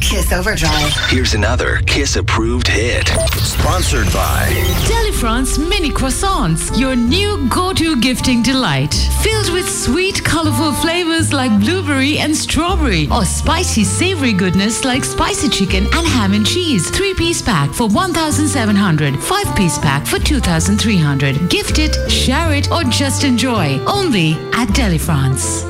Kiss Overdrive. Here's another Kiss-approved hit. Sponsored by Delifrance Mini Croissants, your new go-to gifting delight. Filled with sweet, colorful flavors like blueberry and strawberry, or spicy, savory goodness like spicy chicken and ham and cheese. 3-piece pack for 1,700, 5-piece pack for 2,300. Gift it, share it, or just enjoy. Only at Delifrance.